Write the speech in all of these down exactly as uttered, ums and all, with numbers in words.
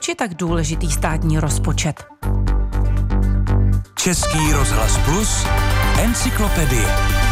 Proč je tak důležitý státní rozpočet? Český rozhlas Plus, encyklopedie.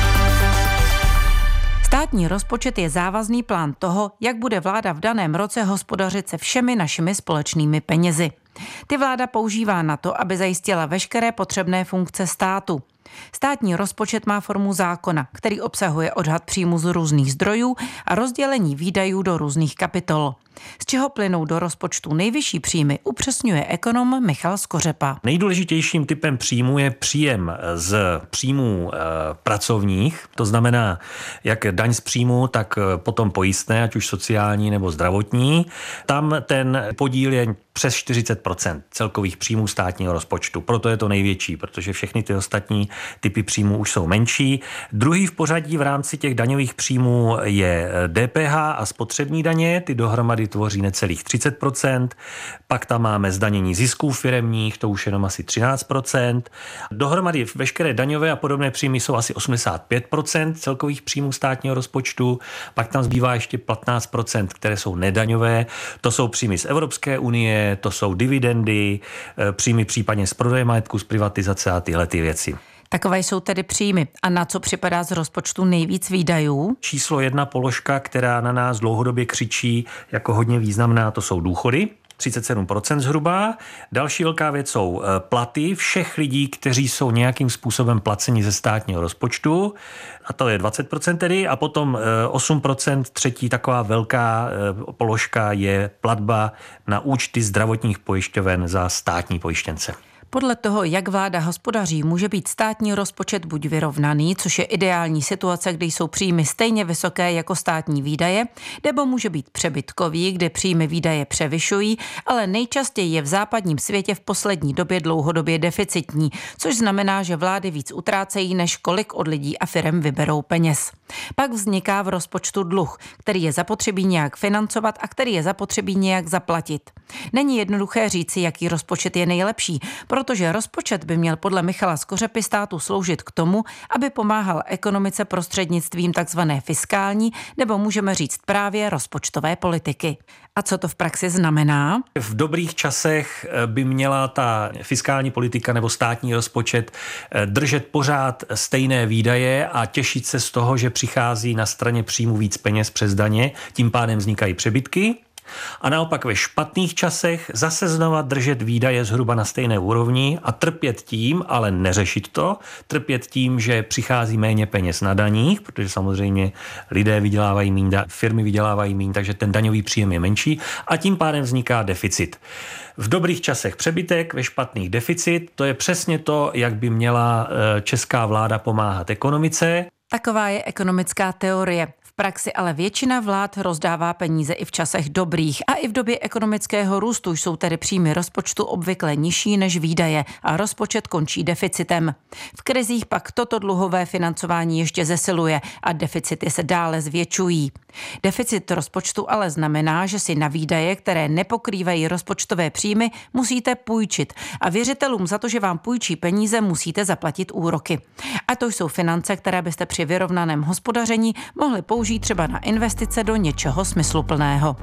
Státní rozpočet je závazný plán toho, jak bude vláda v daném roce hospodařit se všemi našimi společnými penězi. Ty vláda používá na to, aby zajistila veškeré potřebné funkce státu. Státní rozpočet má formu zákona, který obsahuje odhad příjmu z různých zdrojů a rozdělení výdajů do různých kapitol. Z čeho plynou do rozpočtu nejvyšší příjmy, upřesňuje ekonom Michal Skořepa. Nejdůležitějším typem příjmu je příjem z příjmů e, pracovních, to znamená jak daň z příjmu, tak potom pojistné, ať už sociální nebo zdravotní. Tam ten podíl je přes čtyřicet procent celkových příjmů státního rozpočtu. Proto je to největší, protože všechny ty ostatní typy příjmů už jsou menší. Druhý v pořadí v rámci těch daňových příjmů je D P H a spotřební daně, ty dohromady tvoří necelých třicet procent. Pak tam máme zdanění zisků firemních, to už jenom asi třináct procent. Dohromady veškeré daňové a podobné příjmy jsou asi osmdesát pět procent celkových příjmů státního rozpočtu. Pak tam zbývá ještě patnáct procent, které jsou nedaňové. To jsou příjmy z Evropské unie, to jsou dividendy, příjmy případně z prodeje majetku, z privatizace a tyhle ty věci. Takové jsou tedy příjmy. A na co připadá z rozpočtu nejvíc výdajů? Číslo jedna položka, která na nás dlouhodobě křičí jako hodně významná, to jsou důchody. třicet sedm procent zhruba. Další velká věc jsou platy všech lidí, kteří jsou nějakým způsobem placeni ze státního rozpočtu. A to je dvacet procent tedy. A potom osm procent třetí taková velká položka je platba na účty zdravotních pojišťoven za státní pojištěnce. Podle toho, jak vláda hospodaří, může být státní rozpočet buď vyrovnaný, což je ideální situace, kdy jsou příjmy stejně vysoké jako státní výdaje, nebo může být přebytkový, kde příjmy výdaje převyšují, ale nejčastěji je v západním světě v poslední době dlouhodobě deficitní, což znamená, že vlády víc utrácejí, než kolik od lidí a firem vyberou peněz. Pak vzniká v rozpočtu dluh, který je zapotřebí nějak financovat a který je zapotřebí nějak zaplatit. Není jednoduché říci, jaký rozpočet je nejlepší, protože rozpočet by měl podle Michala Skořepy státu sloužit k tomu, aby pomáhal ekonomice prostřednictvím takzvané fiskální, nebo můžeme říct právě rozpočtové politiky. A co to v praxi znamená? V dobrých časech by měla ta fiskální politika nebo státní rozpočet držet pořád stejné výdaje a těšit se z toho, že přichází na straně příjmu víc peněz přes daně, tím pádem vznikají přebytky. A naopak ve špatných časech zase znova držet výdaje zhruba na stejné úrovni a trpět tím, ale neřešit to, trpět tím, že přichází méně peněz na daních, protože samozřejmě lidé vydělávají míň, firmy vydělávají míň, takže ten daňový příjem je menší a tím pádem vzniká deficit. V dobrých časech přebytek, ve špatných deficit, to je přesně to, jak by měla česká vláda pomáhat ekonomice. Taková je ekonomická teorie. V praxi ale většina vlád rozdává peníze i v časech dobrých a i v době ekonomického růstu jsou tedy příjmy rozpočtu obvykle nižší než výdaje a rozpočet končí deficitem. V krizích pak toto dluhové financování ještě zesiluje a deficity se dále zvětšují. Deficit rozpočtu ale znamená, že si na výdaje, které nepokrývají rozpočtové příjmy, musíte půjčit a věřitelům za to, že vám půjčí peníze, musíte zaplatit úroky. A to jsou finance, které byste při vyrovnaném hospodaření mohli použít třeba na investice do něčeho smysluplného.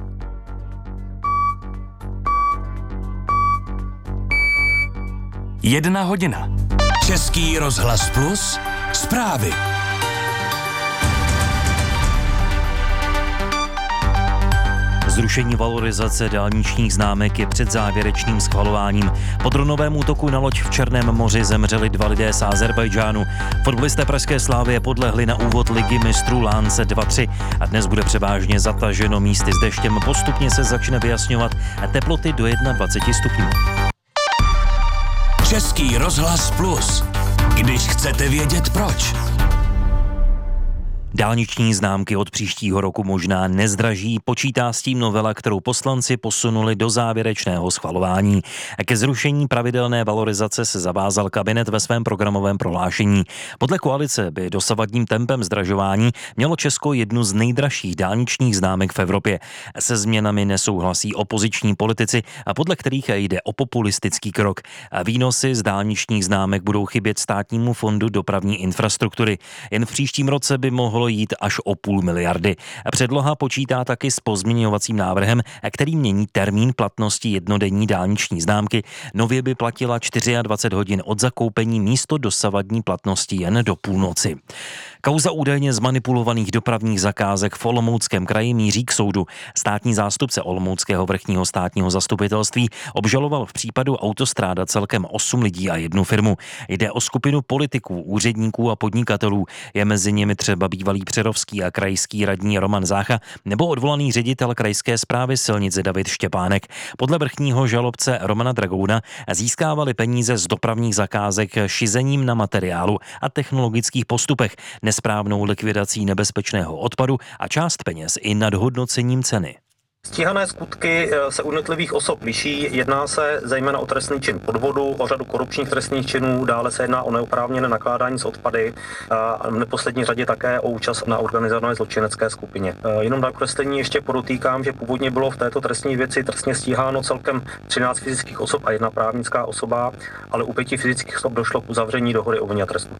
Jedna hodina. Český rozhlas Plus. Zprávy. Zrušení valorizace dálničních známek je před závěrečným schvalováním. Po dronovém útoku na loď v Černém moři zemřeli dva lidé z Azerbajdžánu. Fotbalisté pražské Slávie podlehli na úvod ligy mistrů Lánce dva tři a dnes bude převážně zataženo místy s deštěm. Postupně se začne vyjasňovat teploty do dvacet jedna stupňů. Český rozhlas Plus. Když chcete vědět proč. Dálniční známky od příštího roku možná nezdraží, počítá s tím novela, kterou poslanci posunuli do závěrečného schvalování. Ke zrušení pravidelné valorizace se zavázal kabinet ve svém programovém prohlášení. Podle koalice by dosavadním tempem zdražování mělo Česko jednu z nejdražších dálničních známek v Evropě. Se změnami nesouhlasí opoziční politici, a podle kterých jde o populistický krok. Výnosy z dálničních známek budou chybět Státnímu fondu dopravní infrastruktury. Jen v příštím roce by mohl mohlo jít až o půl miliardy. Předloha počítá taky s pozměňovacím návrhem, který mění termín platnosti jednodenní dálniční známky. Nově by platila dvacet čtyři hodin od zakoupení místo dosavadní platnosti jen do půlnoci. Kauza údajně zmanipulovaných dopravních zakázek v Olomouckém kraji míří k soudu. Státní zástupce Olomouckého vrchního státního zastupitelství obžaloval v případu Autostráda celkem osm lidí a jednu firmu. Jde o skupinu politiků, úředníků a podnikatelů. Je mezi nimi třeba bývalý přerovský a krajský radní Roman Zácha nebo odvolaný ředitel krajské správy silnic David Štěpánek. Podle vrchního žalobce Romana Dragouna získávali peníze z dopravních zakázek šizením na materiálu a technologických postupech, nesprávnou likvidací nebezpečného odpadu a část peněz i nadhodnocením ceny. Stíhané skutky se u jednotlivých osob liší, jedná se zejména o trestný čin podvodu, o řadu korupčních trestných činů, dále se jedná o neoprávněné nakládání s odpady a v neposlední řadě také o účast na organizované zločinecké skupině. Jenom na kreslení ještě podotýkám, že původně bylo v této trestní věci trestně stíháno celkem třináct fyzických osob a jedna právnická osoba, ale u pěti fyzických osob došlo k uzavření dohody o vině a trestu.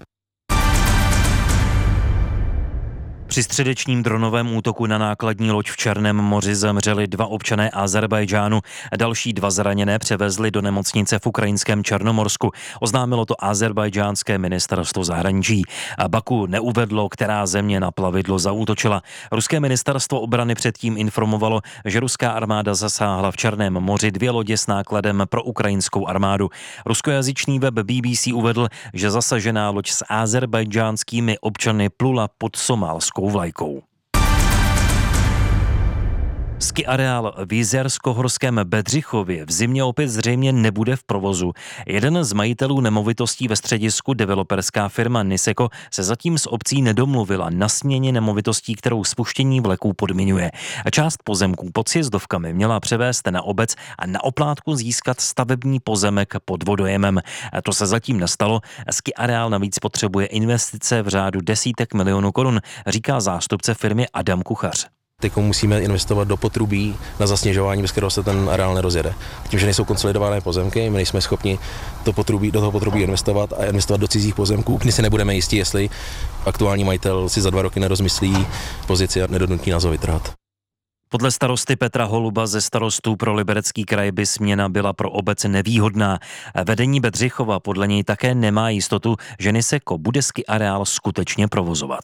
Při středečním dronovém útoku na nákladní loď v Černém moři zemřeli dva občané Azerbajdžánu. Další dva zraněné převezli do nemocnice v ukrajinském Černomorsku. Oznámilo to azerbajdžánské ministerstvo zahraničí. Baku neuvedlo, která země na plavidlo zaútočila. Ruské ministerstvo obrany předtím informovalo, že ruská armáda zasáhla v Černém moři dvě lodě s nákladem pro ukrajinskou armádu. Ruskojazyčný web B B C uvedl, že zasažená loď s azerbajdžánskými občany plula pod somálskou vlajkou. Ski areál v Jizerskohorském Bedřichově v zimě opět zřejmě nebude v provozu. Jeden z majitelů nemovitostí ve středisku, developerská firma Niseko, se zatím s obcí nedomluvila na směně nemovitostí, kterou spuštění vleků podmiňuje. Část pozemků pod sjezdovkami měla převést na obec a na oplátku získat stavební pozemek pod vodojemem. To se zatím nestalo. Ski areál navíc potřebuje investice v řádu desítek milionů korun, říká zástupce firmy Adam Kuchař. Teď musíme investovat do potrubí na zasněžování, bez kterého se ten areál nerozjede. Tím, že nejsou konsolidované pozemky, my nejsme schopni to potrubí, do toho potrubí investovat a investovat do cizích pozemků, kdy si nebudeme jistí, jestli aktuální majitel si za dva roky nerozmyslí pozici a nedonutí nás ho vytrhat. Podle starosty Petra Holuba ze starostů pro Liberecký kraj by směna byla pro obec nevýhodná. Vedení Bedřichova podle něj také nemá jistotu, že Niseko bude ski areál skutečně provozovat.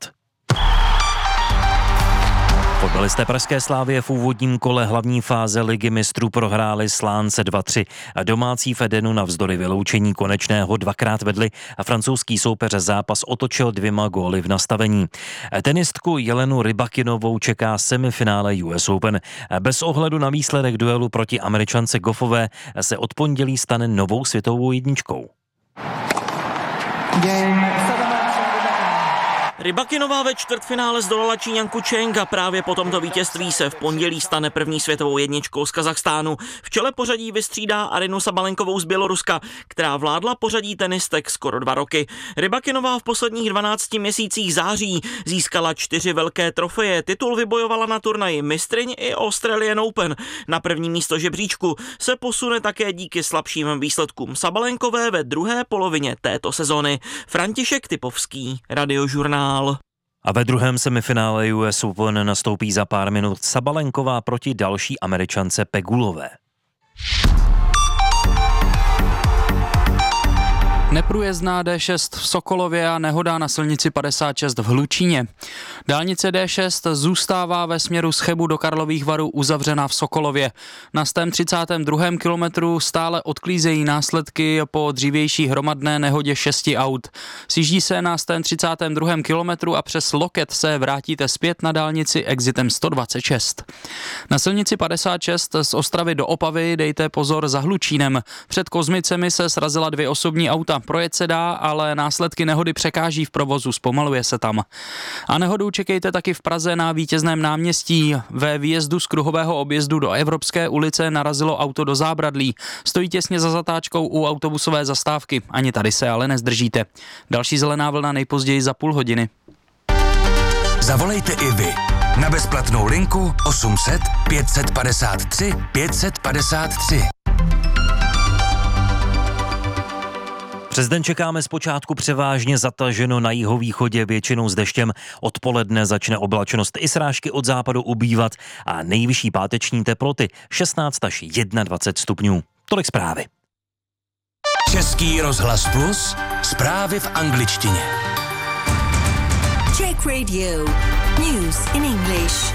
Fotbalisté pražské Slavie v úvodním kole hlavní fáze Ligy mistrů prohráli Slánce dva tři. Domácí v Edenu navzdory vyloučení konečného dvakrát vedli a francouzský soupeř zápas otočil dvěma góly v nastavení. Tenistku Jelenu Rybakinovou čeká semifinále U S Open. Bez ohledu na výsledek duelu proti Američance Goffové se od pondělí stane novou světovou jedničkou. Rybakinová ve čtvrtfinále zdolala Číňanku Cheng a právě po tomto vítězství se v pondělí stane první světovou jedničkou z Kazachstánu. V čele pořadí vystřídá Arynu Sabalenkovou z Běloruska, která vládla pořadí tenistek skoro dva roky. Rybakinová v posledních dvanácti měsících září získala čtyři velké trofeje. Titul vybojovala na turnaji mistryň i Australian Open. Na první místo žebříčku se posune také díky slabším výsledkům Sabalenkové ve druhé polovině této sezony. František Typovský, Radiožurnál. A ve druhém semifinále U S Open nastoupí za pár minut Sabalenková proti další Američance Pegulové. Neprůjezdná D šest v Sokolově a nehoda na silnici padesát šest v Hlučíně. Dálnice D šest zůstává ve směru z Chebu do Karlových Varů uzavřená v Sokolově. Na sto třicátém druhém kilometru stále odklízejí následky po dřívější hromadné nehodě šesti aut. Sjíždí se na sto třicátém druhém kilometru a přes Loket se vrátíte zpět na dálnici exitem sto dvacet šest. Na silnici padesát šest z Ostravy do Opavy dejte pozor za Hlučínem. Před Kozmicemi se srazila dvě osobní auta. Projet se dá, ale následky nehody překáží v provozu, zpomaluje se tam. A nehodu čekejte taky v Praze na Vítězném náměstí. Ve výjezdu z kruhového objezdu do Evropské ulice narazilo auto do zábradlí. Stojí těsně za zatáčkou u autobusové zastávky. Ani tady se ale nezdržíte. Další zelená vlna nejpozději za půl hodiny. Zavolejte i vy na bezplatnou linku osm set pět padesát tři pět padesát tři. Přes den čekáme zpočátku převážně zataženo na jihovýchodě, většinou s deštěm. Odpoledne začne oblačnost i srážky od západu ubývat a nejvyšší páteční teploty šestnáct až dvacet jedna stupňů. Tolik zprávy. Český rozhlas Plus, zprávy v angličtině. Czech Radio. News in English.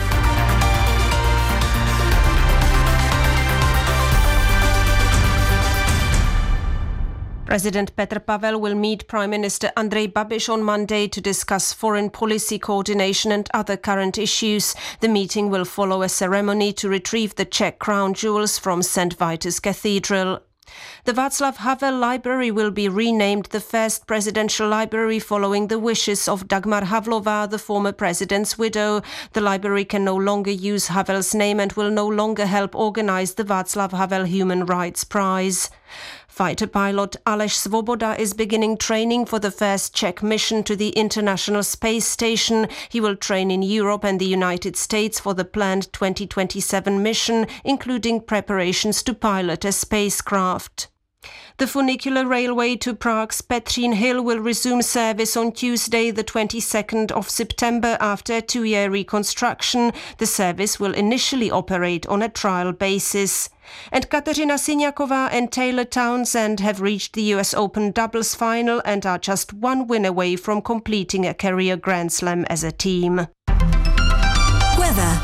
President Petr Pavel will meet Prime Minister Andrej Babiš on Monday to discuss foreign policy coordination and other current issues. The meeting will follow a ceremony to retrieve the Czech crown jewels from Saint Vitus Cathedral. The Václav Havel Library will be renamed the first presidential library following the wishes of Dagmar Havlová, the former president's widow. The library can no longer use Havel's name and will no longer help organize the Václav Havel Human Rights Prize. Fighter pilot Aleš Svoboda is beginning training for the first Czech mission to the International Space Station. He will train in Europe and the United States for the planned twenty twenty-seven mission, including preparations to pilot a spacecraft. The funicular railway to Prague's Petřín Hill will resume service on Tuesday, the twenty-second of September, after a two-year reconstruction. The service will initially operate on a trial basis. And Kateřina Siniaková and Taylor Townsend have reached the U S Open doubles final and are just one win away from completing a career Grand Slam as a team. Weather.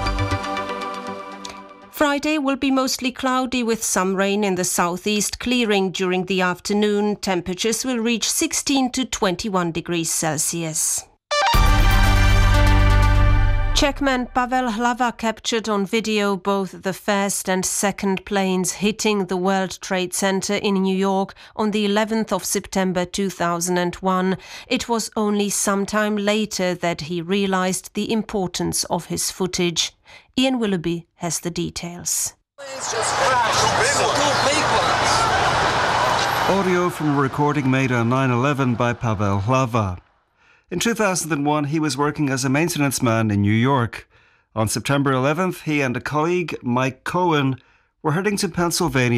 Friday will be mostly cloudy with some rain in the southeast, clearing during the afternoon. Temperatures will reach sixteen to twenty-one degrees Celsius. Czechman Pavel Hlava captured on video both the first and second planes hitting the World Trade Center in New York on the eleventh of September two thousand one. It was only sometime later that he realized the importance of his footage. Ian Willoughby has the details. Audio from a recording made on nine eleven by Pavel Hlava. In two thousand one, he was working as a maintenance man in New York. On September eleventh, he and a colleague, Mike Cohen, were heading to Pennsylvania